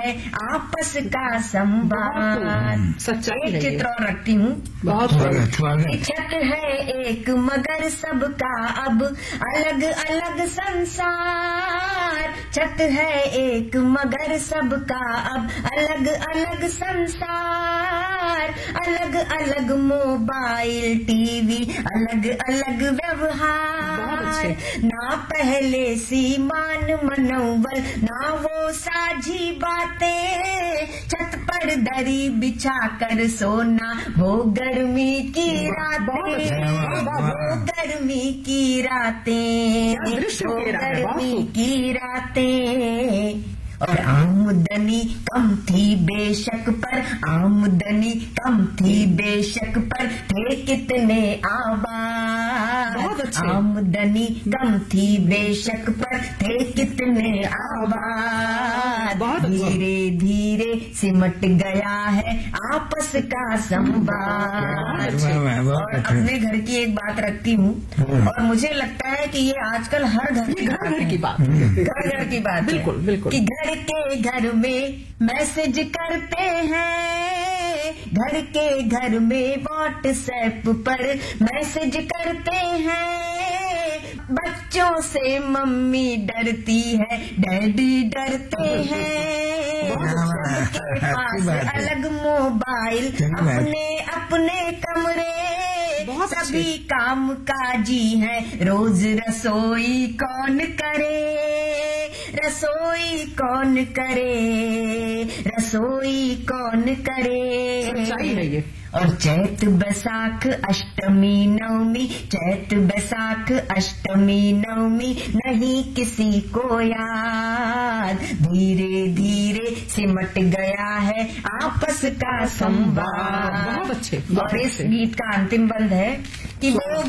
है आपस का संवाद। सच्चाई एक चित्र और रखती हूँ। बहुत छत है एक मगर सबका अब अलग अलग संसार। छत है एक मगर सबका अब अलग अलग संसार। अलग अलग मोबाइल टीवी अलग अलग व्यवहार। ना पहले सीमान मनोबल ना वो साझी बातें। छत पर दरी बिछा कर सोना वो गर्मी की रातें। वो गर्मी की रातें। वो गर्मी की रातें। और आमदनी कम थी बेशक पर आमदनी कम थी बेशक पर थे कितने आबाद। आमदनी कम थी बेशक पर थे कितने आबाद। धीरे धीरे सिमट गया है आपस का संवाद। और अपने घर की एक बात रखती हूँ और मुझे लगता है कि ये आजकल हर घर की बात घर की बात बिल्कुल बिल्कुल कि घर के घर में मैसेज करते हैं। घर के घर में व्हाट्सएप पर मैसेज करते हैं। बच्चों से मम्मी डरती है डैडी डरते हैं। सबके पास अलग मोबाइल अपने अपने कमरे। सभी काम काजी है रोज रसोई कौन करे। रसोई कौन करे। रसोई कौन करे। और चैत बैसाख अष्टमी नवमी चैत बैसाख अष्टमी नवमी नहीं किसी को याद। धीरे धीरे सिमट गया है आपस का संवाद। बहुत अच्छे। और इस गीत का अंतिम बंद है कि वो